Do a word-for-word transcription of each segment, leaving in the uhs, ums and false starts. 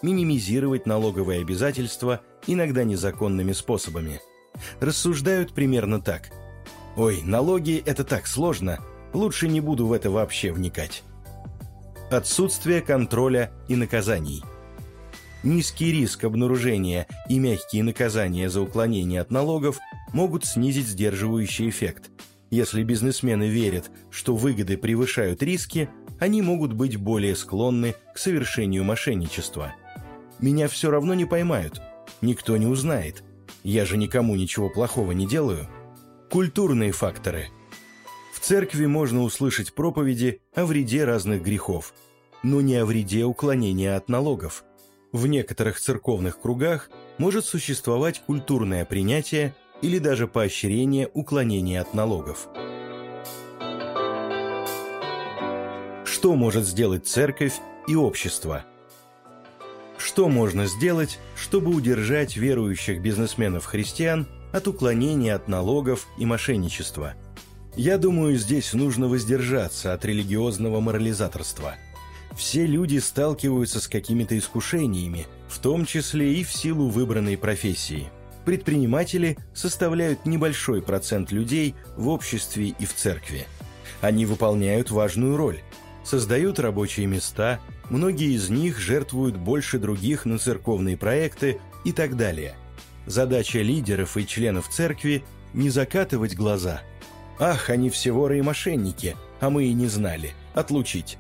минимизировать налоговые обязательства иногда незаконными способами. Рассуждают примерно так: «Ой, налоги – это так сложно, лучше не буду в это вообще вникать». Отсутствие контроля и наказаний. Низкий риск обнаружения и мягкие наказания за уклонение от налогов могут снизить сдерживающий эффект. Если бизнесмены верят, что выгоды превышают риски, они могут быть более склонны к совершению мошенничества. «Меня все равно не поймают, никто не узнает, я же никому ничего плохого не делаю». Культурные факторы. В церкви можно услышать проповеди о вреде разных грехов, но не о вреде уклонения от налогов. В некоторых церковных кругах может существовать культурное принятие или даже поощрение уклонения от налогов. Что может сделать церковь и общество? Что можно сделать, чтобы удержать верующих бизнесменов-христиан от уклонения от налогов и мошенничества? Я думаю, здесь нужно воздержаться от религиозного морализаторства. Все люди сталкиваются с какими-то искушениями, в том числе и в силу выбранной профессии. Предприниматели составляют небольшой процент людей в обществе и в церкви. Они выполняют важную роль, создают рабочие места, многие из них жертвуют больше других на церковные проекты и так далее. Задача лидеров и членов церкви – не закатывать глаза. «Ах, они все воры и мошенники, а мы и не знали. Отлучить».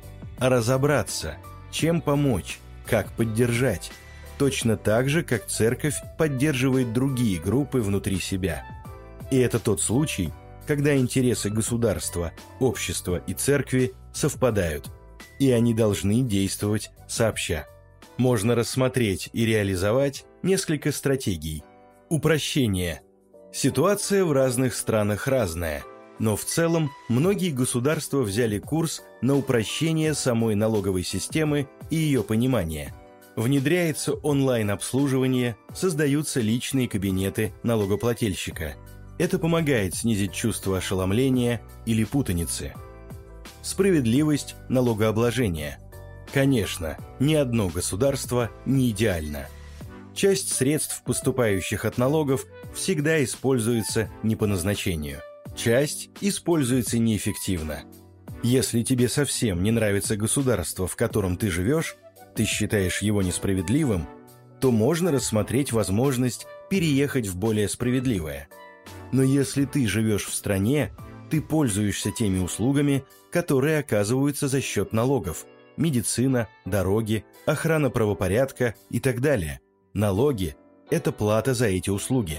А разобраться, чем помочь, как поддержать, точно так же, как церковь поддерживает другие группы внутри себя. И это тот случай, когда интересы государства, общества и церкви совпадают, и они должны действовать сообща. Можно рассмотреть и реализовать несколько стратегий. Упрощение. Ситуация в разных странах разная, но в целом многие государства взяли курс на упрощение самой налоговой системы и ее понимания. Внедряется онлайн-обслуживание, создаются личные кабинеты налогоплательщика. Это помогает снизить чувство ошеломления или путаницы. Справедливость налогообложения. Конечно, ни одно государство не идеально. Часть средств, поступающих от налогов, всегда используется не по назначению. Часть используется неэффективно. Если тебе совсем не нравится государство, в котором ты живешь, ты считаешь его несправедливым, то можно рассмотреть возможность переехать в более справедливое. Но если ты живешь в стране, ты пользуешься теми услугами, которые оказываются за счет налогов: медицина, дороги, охрана правопорядка и так далее. Налоги – это плата за эти услуги.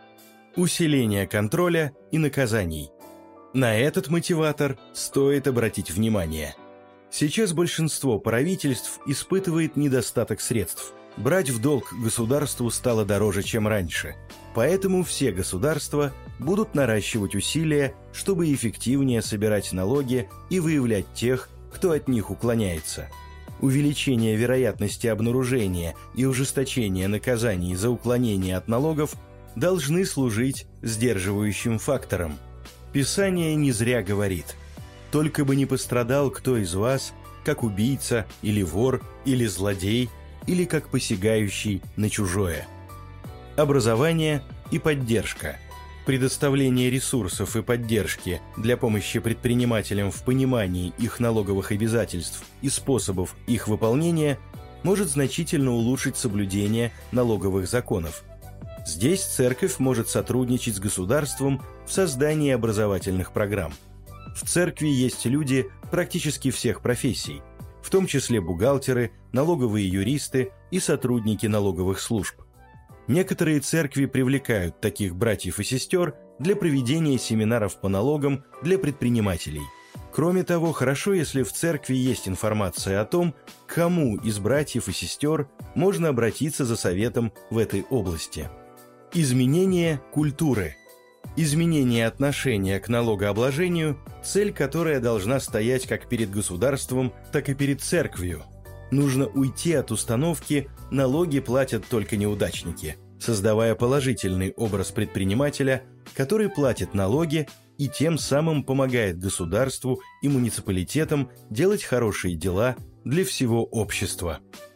Усиление контроля и наказаний. На этот мотиватор стоит обратить внимание. Сейчас большинство правительств испытывает недостаток средств. Брать в долг государству стало дороже, чем раньше. Поэтому все государства будут наращивать усилия, чтобы эффективнее собирать налоги и выявлять тех, кто от них уклоняется. Увеличение вероятности обнаружения и ужесточение наказаний за уклонение от налогов должны служить сдерживающим фактором. Писание не зря говорит: «Только бы не пострадал кто из вас, как убийца или вор или злодей, или как посягающий на чужое». Образование и поддержка. Предоставление ресурсов и поддержки для помощи предпринимателям в понимании их налоговых обязательств и способов их выполнения может значительно улучшить соблюдение налоговых законов. Здесь церковь может сотрудничать с государством в создании образовательных программ. В церкви есть люди практически всех профессий, в том числе бухгалтеры, налоговые юристы и сотрудники налоговых служб. Некоторые церкви привлекают таких братьев и сестер для проведения семинаров по налогам для предпринимателей. Кроме того, хорошо, если в церкви есть информация о том, к кому из братьев и сестер можно обратиться за советом в этой области. Изменение культуры. Изменение отношения к налогообложению – цель, которая должна стоять как перед государством, так и перед церковью. Нужно уйти от установки «налоги платят только неудачники», создавая положительный образ предпринимателя, который платит налоги и тем самым помогает государству и муниципалитетам делать хорошие дела для всего общества.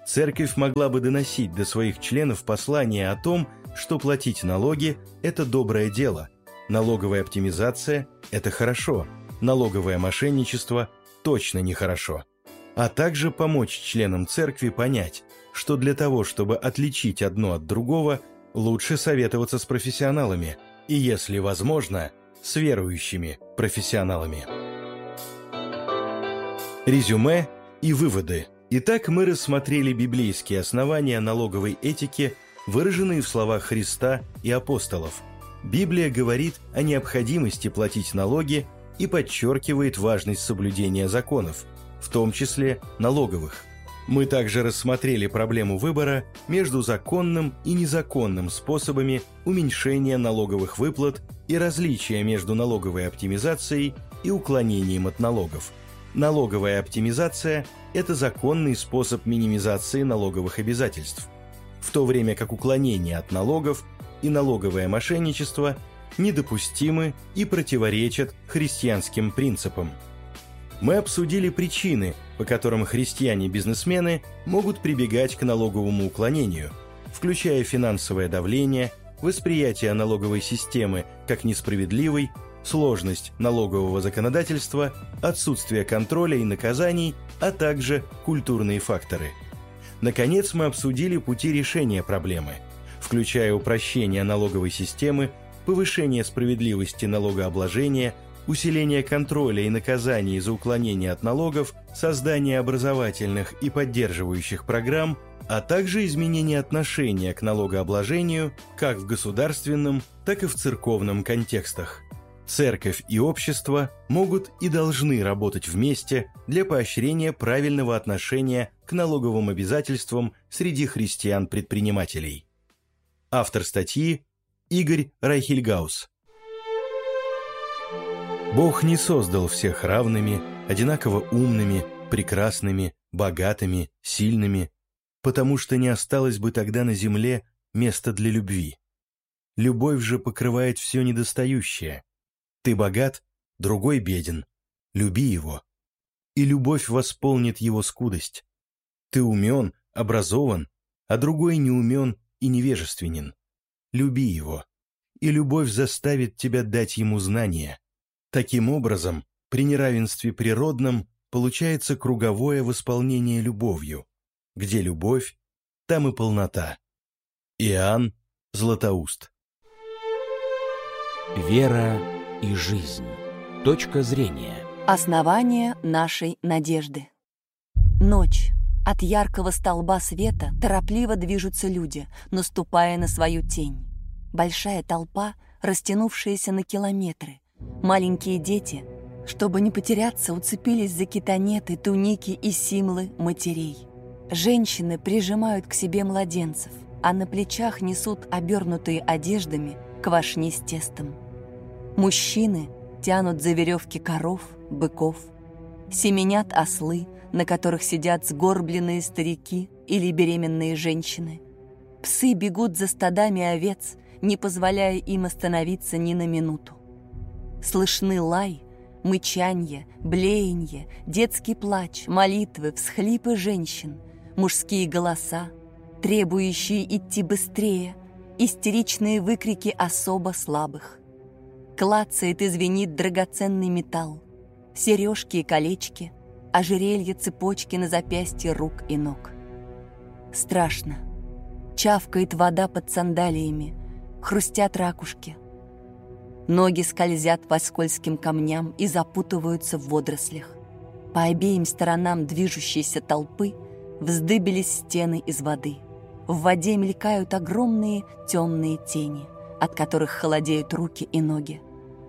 Церковь могла бы доносить до своих членов послание о том, что платить налоги – это доброе дело, налоговая оптимизация – это хорошо, налоговое мошенничество – точно нехорошо. А также помочь членам церкви понять, что для того, чтобы отличить одно от другого, лучше советоваться с профессионалами и, если возможно, с верующими профессионалами. Резюме и выводы. Итак, мы рассмотрели библейские основания налоговой этики, выраженные в словах Христа и апостолов. Библия говорит о необходимости платить налоги и подчеркивает важность соблюдения законов, в том числе налоговых. Мы также рассмотрели проблему выбора между законным и незаконным способами уменьшения налоговых выплат и различия между налоговой оптимизацией и уклонением от налогов. Налоговая оптимизация – это законный способ минимизации налоговых обязательств, в то время как уклонение от налогов и налоговое мошенничество недопустимы и противоречат христианским принципам. Мы обсудили причины, по которым христиане-бизнесмены могут прибегать к налоговому уклонению, включая финансовое давление, восприятие налоговой системы как несправедливой, сложность налогового законодательства, отсутствие контроля и наказаний, а также культурные факторы. Наконец, мы обсудили пути решения проблемы, включая упрощение налоговой системы, повышение справедливости налогообложения, усиление контроля и наказаний за уклонение от налогов, создание образовательных и поддерживающих программ, а также изменение отношения к налогообложению как в государственном, так и в церковном контекстах. Церковь и общество могут и должны работать вместе для поощрения правильного отношения к налоговым обязательствам среди христиан-предпринимателей. Автор статьи Игорь Райхельгаус. Бог не создал всех равными, одинаково умными, прекрасными, богатыми, сильными, потому что не осталось бы тогда на земле места для любви. Любовь же покрывает все недостающее. Ты богат, другой беден. Люби его. И любовь восполнит его скудость. Ты умен, образован, а другой не умен и невежественен. Люби его. И любовь заставит тебя дать ему знания. Таким образом, при неравенстве природном получается круговое восполнение любовью. Где любовь, там и полнота. Иоанн Златоуст. Вера и жизнь. Точка зрения. Основание нашей надежды. Ночь. От яркого столба света торопливо движутся люди, наступая на свою тень. Большая толпа, растянувшаяся на километры. Маленькие дети, чтобы не потеряться, уцепились за китанеты, туники и симлы матерей. Женщины прижимают к себе младенцев, а на плечах несут обернутые одеждами квашни с тестом. Мужчины тянут за веревки коров, быков, семенят ослы, на которых сидят сгорбленные старики или беременные женщины. Псы бегут за стадами овец, не позволяя им остановиться ни на минуту. Слышны лай, мычанье, блеянье, детский плач, молитвы, всхлипы женщин, мужские голоса, требующие идти быстрее, истеричные выкрики особо слабых. Клацает и звенит драгоценный металл, сережки и колечки, ожерелья, цепочки на запястье рук и ног. Страшно. Чавкает вода под сандалиями, хрустят ракушки. Ноги скользят по скользким камням и запутываются в водорослях. По обеим сторонам движущейся толпы вздыбились стены из воды. В воде мелькают огромные темные тени, от которых холодеют руки и ноги.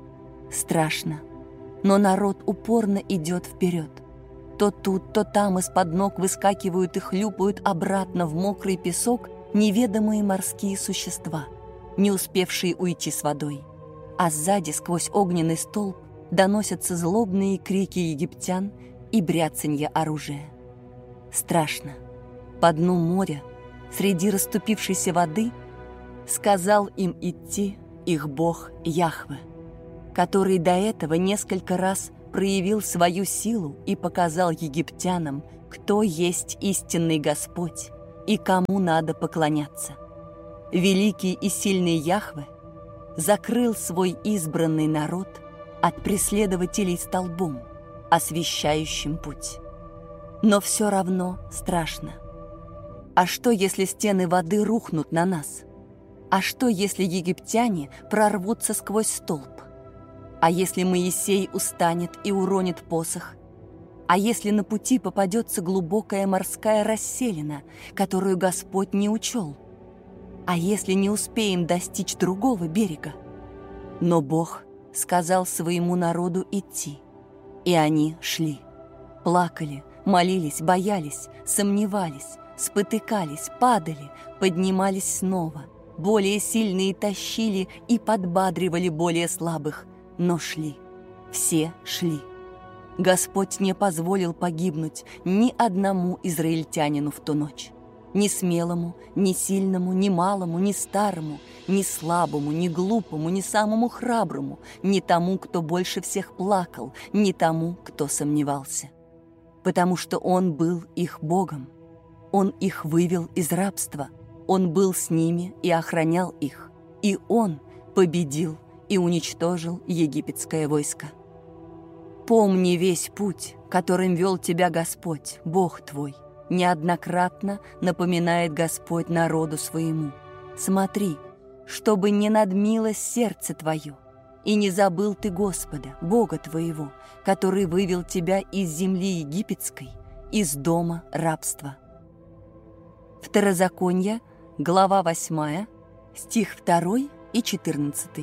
Страшно, но народ упорно идет вперед. То тут, то там из-под ног выскакивают и хлюпают обратно в мокрый песок неведомые морские существа, не успевшие уйти с водой. А сзади, сквозь огненный столб, доносятся злобные крики египтян и бряцанье оружия. Страшно. По дну моря, среди расступившейся воды, сказал им идти их бог Яхве, который до этого несколько раз проявил свою силу и показал египтянам, кто есть истинный Господь, и кому надо поклоняться. Великий и сильный Яхве закрыл свой избранный народ от преследователей столбом, освещающим путь. Но все равно страшно. А что, если стены воды рухнут на нас? А что, если египтяне прорвутся сквозь столб? А если Моисей устанет и уронит посох? А если на пути попадется глубокая морская расселина, которую Господь не учел? А если не успеем достичь другого берега? Но Бог сказал своему народу идти, и они шли. Плакали, молились, боялись, сомневались, спотыкались, падали, поднимались снова. Более сильные тащили и подбадривали более слабых, но шли. Все шли. Господь не позволил погибнуть ни одному израильтянину в ту ночь. Ни смелому, ни сильному, ни малому, ни старому, ни слабому, ни глупому, ни самому храброму, ни тому, кто больше всех плакал, ни тому, кто сомневался. Потому что Он был их Богом. Он их вывел из рабства. Он был с ними и охранял их. И Он победил и уничтожил египетское войско. Помни весь путь, которым вел тебя Господь, Бог твой. Неоднократно напоминает Господь народу своему. Смотри, чтобы не надмилось сердце твое, и не забыл ты Господа, Бога твоего, который вывел тебя из земли египетской, из дома рабства. Второзаконие, глава восьмая, стих второй и четырнадцатый.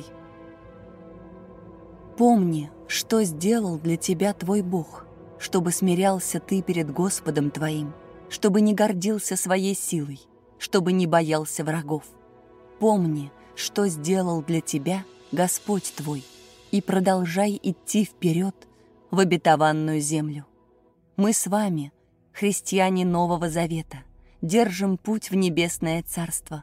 Помни, что сделал для тебя твой Бог, чтобы смирялся ты перед Господом твоим, чтобы не гордился своей силой, чтобы не боялся врагов. Помни, что сделал для тебя Господь твой, и продолжай идти вперед в обетованную землю. Мы с вами, христиане Нового Завета, держим путь в небесное Царство.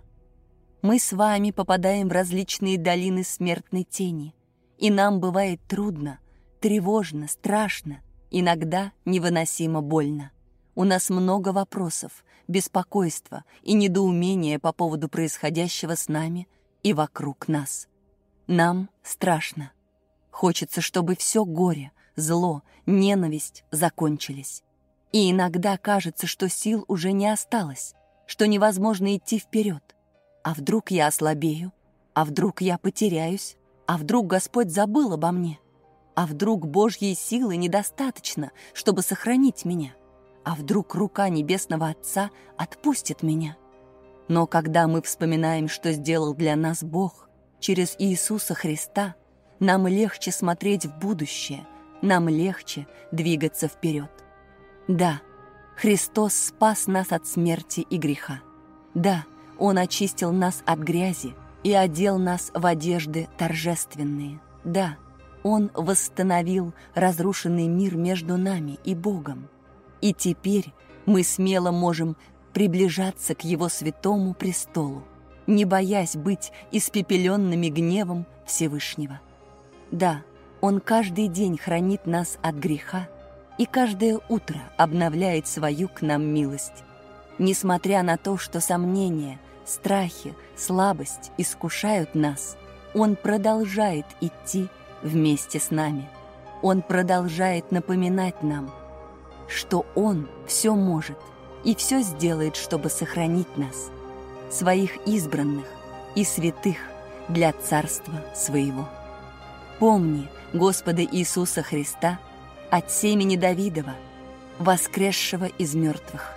Мы с вами попадаем в различные долины смертной тени, и нам бывает трудно, тревожно, страшно, иногда невыносимо больно. У нас много вопросов, беспокойства и недоумения по поводу происходящего с нами и вокруг нас. Нам страшно. Хочется, чтобы все горе, зло, ненависть закончились. И иногда кажется, что сил уже не осталось, что невозможно идти вперед. А вдруг я ослабею? А вдруг я потеряюсь? А вдруг Господь забыл обо мне? А вдруг Божьей силы недостаточно, чтобы сохранить меня? А вдруг рука Небесного Отца отпустит меня? Но когда мы вспоминаем, что сделал для нас Бог через Иисуса Христа, нам легче смотреть в будущее, нам легче двигаться вперед. Да, Христос спас нас от смерти и греха. Да, Он очистил нас от грязи и одел нас в одежды торжественные. Да, Он восстановил разрушенный мир между нами и Богом. И теперь мы смело можем приближаться к Его святому престолу, не боясь быть испепеленными гневом Всевышнего. Да, Он каждый день хранит нас от греха и каждое утро обновляет свою к нам милость. Несмотря на то, что сомнения, страхи, слабость искушают нас, Он продолжает идти вместе с нами. Он продолжает напоминать нам, что Он все может и все сделает, чтобы сохранить нас, своих избранных и святых для Царства Своего. Помни Господа Иисуса Христа от семени Давидова, воскресшего из мертвых.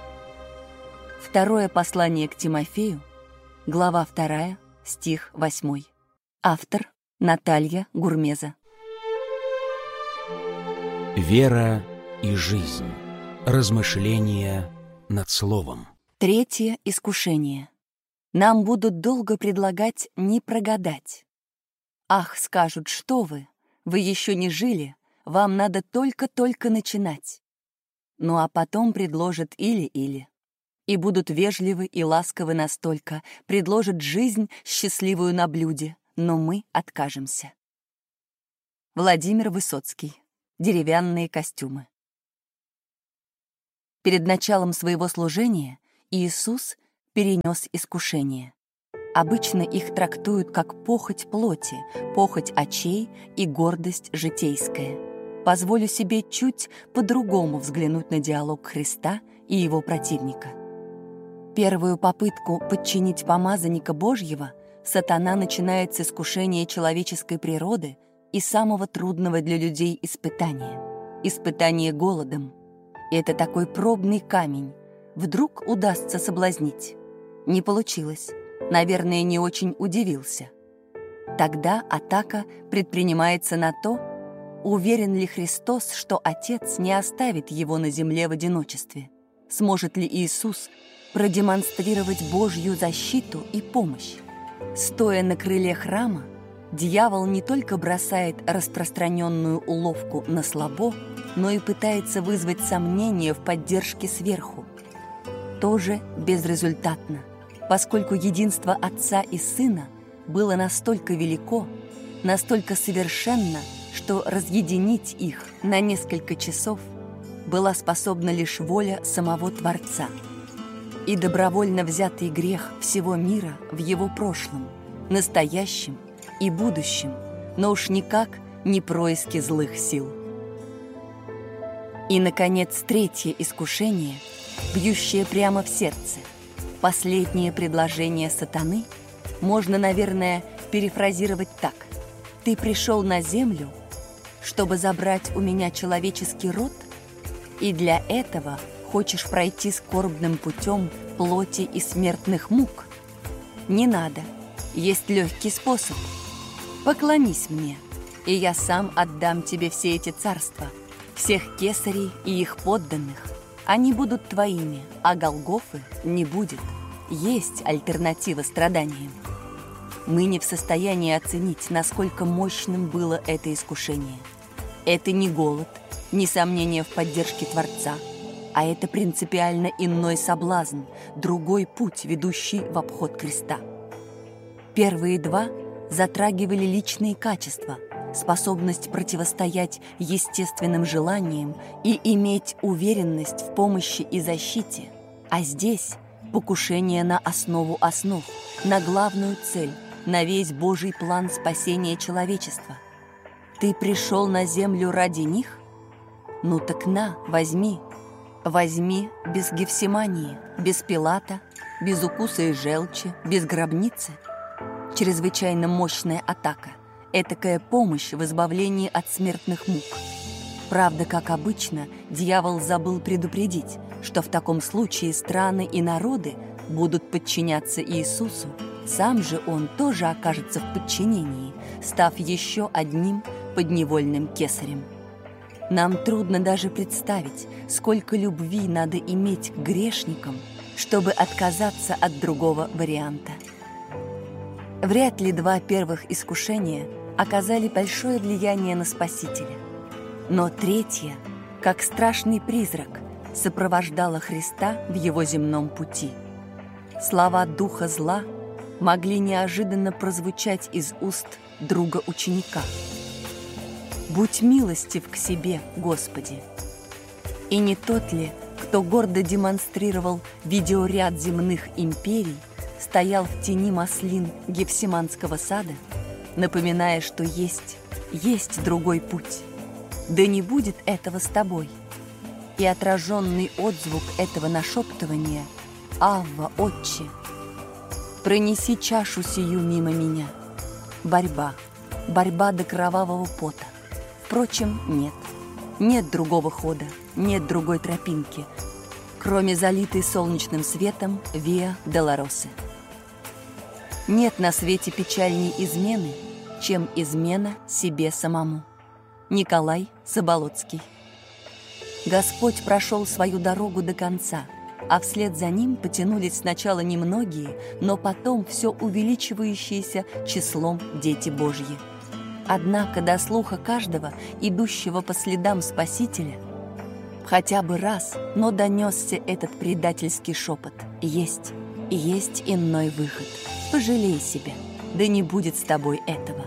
Второе послание к Тимофею, глава вторая, стих восьмой. Автор Наталья Гурмеза. Вера и жизнь. Размышления над словом. Третье искушение. Нам будут долго предлагать не прогадать. Ах, скажут, что вы, вы еще не жили, вам надо только-только начинать. Ну а потом предложат или-или. И будут вежливы и ласковы настолько, предложат жизнь счастливую на блюде, но мы откажемся. Владимир Высоцкий. Деревянные костюмы. Перед началом своего служения Иисус перенес искушение. Обычно их трактуют как похоть плоти, похоть очей и гордость житейская. Позволю себе чуть по-другому взглянуть на диалог Христа и его противника. Первую попытку подчинить помазанника Божьего сатана начинает с искушения человеческой природы и самого трудного для людей испытания — испытание голодом. Это такой пробный камень. Вдруг удастся соблазнить. Не получилось. Наверное, не очень удивился. Тогда атака предпринимается на то, уверен ли Христос, что Отец не оставит его на земле в одиночестве. Сможет ли Иисус продемонстрировать Божью защиту и помощь? Стоя на крыле храма, дьявол не только бросает распространенную уловку на слабо, но и пытается вызвать сомнения в поддержке сверху. Тоже безрезультатно, поскольку единство Отца и Сына было настолько велико, настолько совершенно, что разъединить их на несколько часов была способна лишь воля самого Творца. И добровольно взятый грех всего мира в его прошлом, настоящем и будущем, но уж никак не происки злых сил. И, наконец, третье искушение, бьющее прямо в сердце. Последнее предложение сатаны можно, наверное, перефразировать так. «Ты пришел на землю, чтобы забрать у меня человеческий род, и для этого хочешь пройти скорбным путем плоти и смертных мук? Не надо, есть легкий способ. Поклонись мне, и я сам отдам тебе все эти царства, всех кесарей и их подданных. Они будут твоими, а Голгофы не будет. Есть альтернатива страданиям». Мы не в состоянии оценить, насколько мощным было это искушение. Это не голод, не сомнение в поддержке Творца, а это принципиально иной соблазн, другой путь, ведущий в обход креста. Первые два затрагивали личные качества, способность противостоять естественным желаниям и иметь уверенность в помощи и защите, а здесь покушение на основу основ, на главную цель, на весь Божий план спасения человечества. Ты пришел на землю ради них? Ну так на, возьми. Возьми без Гефсимании, без Пилата, без укуса и желчи, без гробницы. Чрезвычайно мощная атака, этакая помощь в избавлении от смертных мук. Правда, как обычно, дьявол забыл предупредить, что в таком случае страны и народы будут подчиняться Иисусу. Сам же он тоже окажется в подчинении, став еще одним подневольным кесарем. Нам трудно даже представить, сколько любви надо иметь к грешникам, чтобы отказаться от другого варианта. Вряд ли два первых искушения оказали большое влияние на Спасителя. Но третье, как страшный призрак, сопровождало Христа в его земном пути. Слова духа зла могли неожиданно прозвучать из уст друга ученика. «Будь милостив к себе, Господи!» И не тот ли, кто гордо демонстрировал видеоряд земных империй, стоял в тени маслин Гефсиманского сада, напоминая, что есть, есть другой путь. Да не будет этого с тобой. И отраженный отзвук этого нашептывания «Авва, Отче! Пронеси чашу сию мимо меня». Борьба, борьба до кровавого пота. Впрочем, нет. Нет другого хода, нет другой тропинки, кроме залитой солнечным светом Виа Долоросы. Нет на свете печальней измены, чем измена себе самому. Николай Заболоцкий. Господь прошел свою дорогу до конца, а вслед за ним потянулись сначала немногие, но потом все увеличивающиеся числом дети Божьи. Однако до слуха каждого, идущего по следам Спасителя, хотя бы раз, но донесся этот предательский шепот: «Есть, есть иной выход. Пожалей себя, да не будет с тобой этого».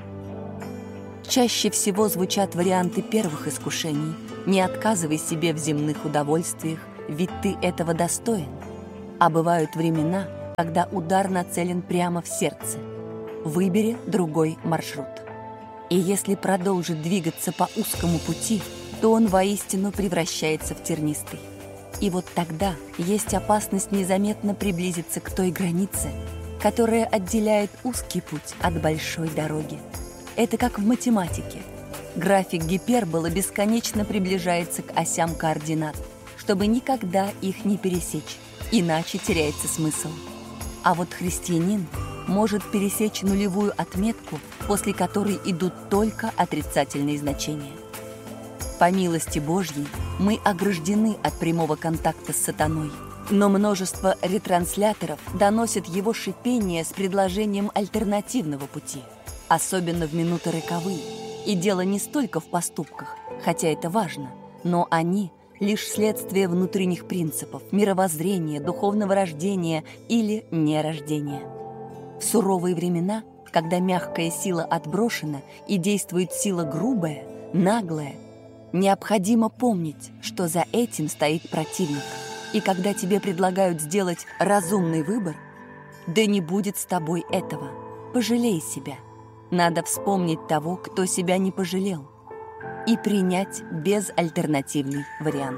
Чаще всего звучат варианты первых искушений: «Не отказывай себе в земных удовольствиях, ведь ты этого достоин». А бывают времена, когда удар нацелен прямо в сердце. Выбери другой маршрут. И если продолжит двигаться по узкому пути, то он воистину превращается в тернистый. И вот тогда есть опасность незаметно приблизиться к той границе, которая отделяет узкий путь от большой дороги. Это как в математике. График гиперболы бесконечно приближается к осям координат, чтобы никогда их не пересечь, иначе теряется смысл. А вот христианин может пересечь нулевую отметку, после которой идут только отрицательные значения. По милости Божьей мы ограждены от прямого контакта с сатаной, но множество ретрансляторов доносят его шипение с предложением альтернативного пути, особенно в минуты роковые. И дело не столько в поступках, хотя это важно, но они лишь следствие внутренних принципов, мировоззрения, духовного рождения или нерождения. В суровые времена, когда мягкая сила отброшена и действует сила грубая, наглая, необходимо помнить, что за этим стоит противник. И когда тебе предлагают сделать разумный выбор, да не будет с тобой этого. Пожалей себя. Надо вспомнить того, кто себя не пожалел, и принять безальтернативный вариант.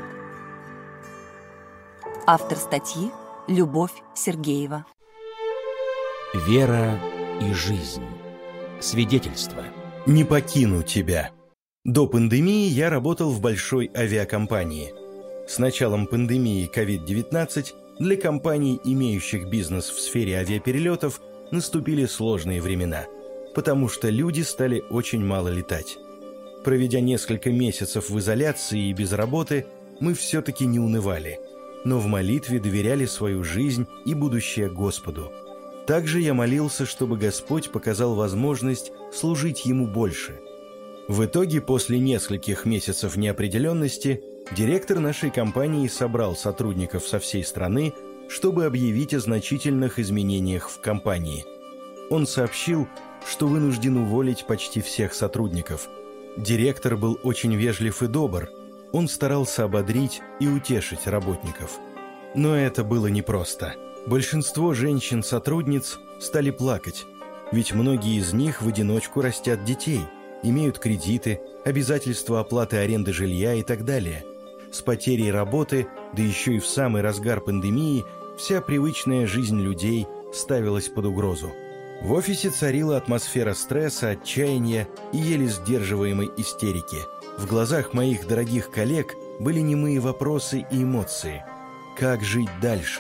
Автор статьи – Любовь Сергеева. Вера и жизнь. Свидетельство. Не покину тебя. До пандемии я работал в большой авиакомпании. С началом пандемии ковид девятнадцать для компаний, имеющих бизнес в сфере авиаперелетов, наступили сложные времена, потому что люди стали очень мало летать. Проведя несколько месяцев в изоляции и без работы, мы все-таки не унывали, но в молитве доверяли свою жизнь и будущее Господу. Также я молился, чтобы Господь показал возможность служить Ему больше. В итоге, после нескольких месяцев неопределенности, директор нашей компании собрал сотрудников со всей страны, чтобы объявить о значительных изменениях в компании. Он сообщил, что вынужден уволить почти всех сотрудников. Директор был очень вежлив и добр. Он старался ободрить и утешить работников. Но это было непросто. Большинство женщин-сотрудниц стали плакать, ведь многие из них в одиночку растят детей, имеют кредиты, обязательства оплаты аренды жилья и так далее. С потерей работы, да еще и в самый разгар пандемии, вся привычная жизнь людей ставилась под угрозу. В офисе царила атмосфера стресса, отчаяния и еле сдерживаемой истерики. В глазах моих дорогих коллег были немые вопросы и эмоции. Как жить дальше?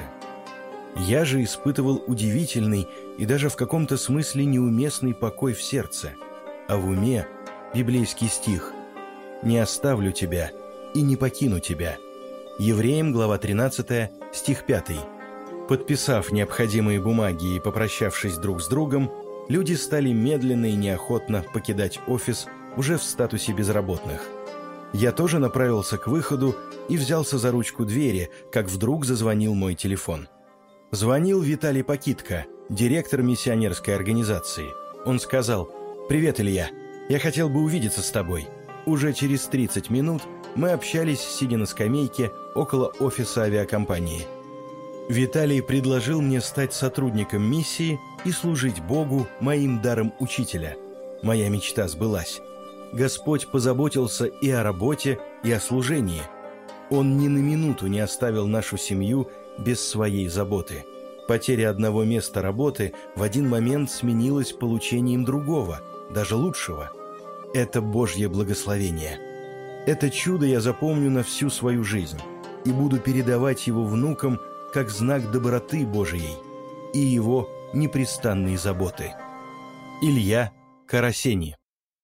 Я же испытывал удивительный и даже в каком-то смысле неуместный покой в сердце, а в уме библейский стих «Не оставлю тебя и не покину тебя». Евреям, глава тринадцатая, стих пятый. Подписав необходимые бумаги и попрощавшись друг с другом, люди стали медленно и неохотно покидать офис уже в статусе безработных. Я тоже направился к выходу и взялся за ручку двери, как вдруг зазвонил мой телефон. Звонил Виталий Покитко, директор миссионерской организации. Он сказал: «Привет, Илья, я хотел бы увидеться с тобой». Уже через тридцать минут мы общались, сидя на скамейке около офиса авиакомпании. Виталий предложил мне стать сотрудником миссии и служить Богу моим даром учителя. Моя мечта сбылась. Господь позаботился и о работе, и о служении. Он ни на минуту не оставил нашу семью без своей заботы. Потеря одного места работы в один момент сменилась получением другого, даже лучшего. Это Божье благословение. Это чудо я запомню на всю свою жизнь и буду передавать его внукам как знак доброты Божией и его непрестанной заботы. Илья Карасени.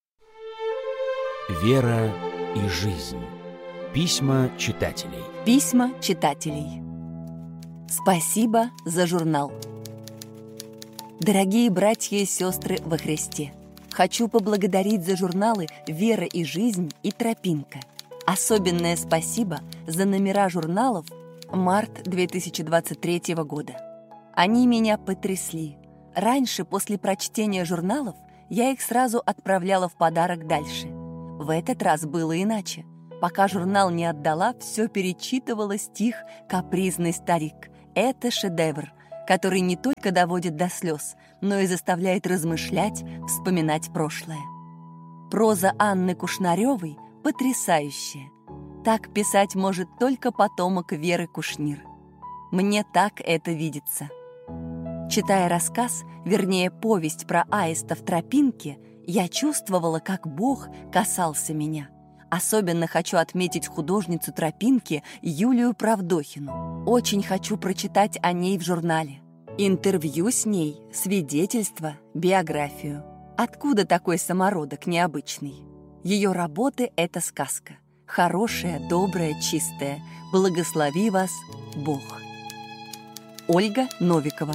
Вера и жизнь. Письма читателей. Письма читателей. Спасибо за журнал. Дорогие братья и сестры во Христе, хочу поблагодарить за журналы «Вера и жизнь» и «Тропинка». Особенное спасибо за номера журналов март две тысячи двадцать третьего года. Они меня потрясли. Раньше, после прочтения журналов, я их сразу отправляла в подарок дальше. В этот раз было иначе. Пока журнал не отдала, все перечитывала стих «Капризный старик», Это шедевр, который не только доводит до слез, но и заставляет размышлять, вспоминать прошлое. Проза Анны Кушнаревой потрясающая. Так писать может только потомок Веры Кушнир. Мне так это видится. Читая рассказ, вернее, повесть про аиста в тропинке, я чувствовала, как Бог касался меня. Особенно хочу отметить художницу тропинки Юлию Правдохину. Очень хочу прочитать о ней в журнале. Интервью с ней, свидетельство, биографию. Откуда такой самородок необычный? Ее работы — это сказка. Хорошая, добрая, чистая. Благослови вас, Бог. Ольга Новикова.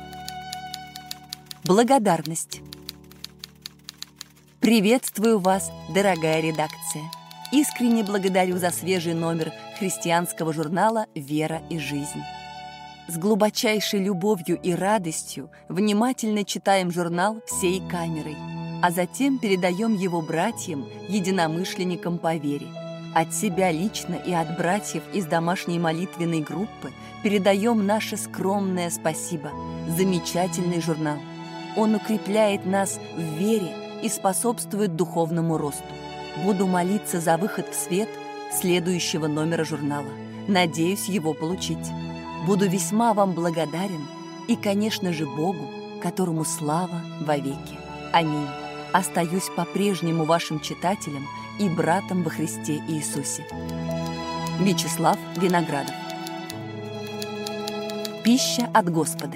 Благодарность. Приветствую вас, дорогая редакция. Искренне благодарю за свежий номер христианского журнала «Вера и жизнь». С глубочайшей любовью и радостью внимательно читаем журнал всей камерой, а затем передаем его братьям, единомышленникам по вере. От себя лично и от братьев из домашней молитвенной группы передаем наше скромное спасибо. Замечательный журнал. Он укрепляет нас в вере и способствует духовному росту. Буду молиться за выход в свет следующего номера журнала. Надеюсь его получить. Буду весьма вам благодарен и, конечно же, Богу, которому слава вовеки. Аминь. Остаюсь по-прежнему вашим читателем и братом во Христе Иисусе. Вячеслав Виноградов. Пища от Господа.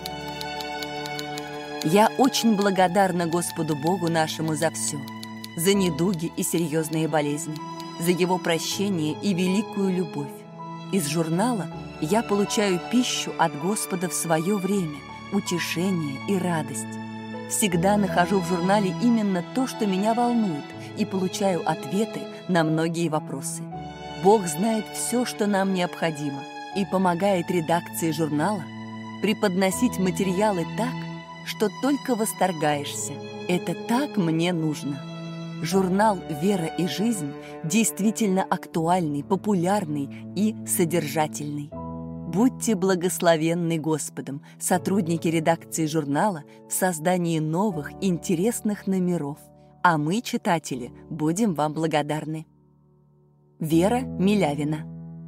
Я очень благодарна Господу Богу нашему за все, за недуги и серьезные болезни, за Его прощение и великую любовь. Из журнала я получаю пищу от Господа в свое время, утешение и радость. Всегда нахожу в журнале именно то, что меня волнует, и получаю ответы на многие вопросы. Бог знает все, что нам необходимо, и помогает редакции журнала преподносить материалы так, что только восторгаешься. Это так мне нужно. Журнал «Вера и жизнь» действительно актуальный, популярный и содержательный. Будьте благословенны Господом, сотрудники редакции журнала, в создании новых, интересных номеров. А мы, читатели, будем вам благодарны. Вера Милявина.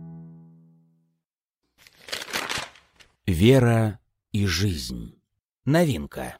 Вера и жизнь. Новинка.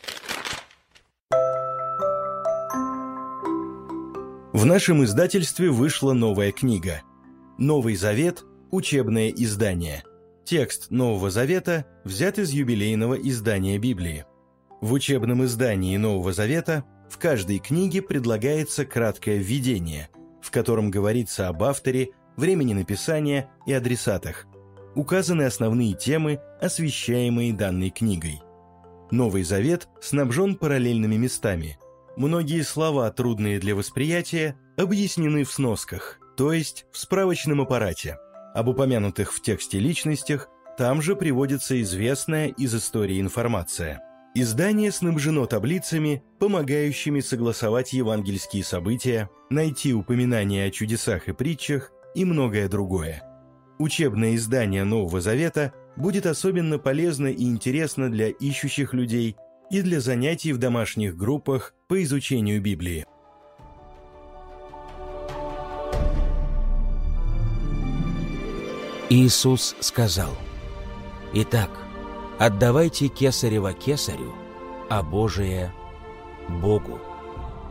В нашем издательстве вышла новая книга «Новый Завет. Учебное издание». Текст Нового Завета взят из юбилейного издания Библии. В учебном издании Нового Завета в каждой книге предлагается краткое введение, в котором говорится об авторе, времени написания и адресатах. Указаны основные темы, освещаемые данной книгой. Новый Завет снабжен параллельными местами. Многие слова, трудные для восприятия, объяснены в сносках, то есть в справочном аппарате. Об упомянутых в тексте личностях там же приводится известная из истории информация. Издание снабжено таблицами, помогающими согласовать евангельские события, найти упоминания о чудесах и притчах и многое другое. Учебное издание Нового Завета будет особенно полезно и интересно для ищущих людей и для занятий в домашних группах по изучению Библии. Иисус сказал: «Итак, отдавайте кесарево кесарю, а Божие – Богу».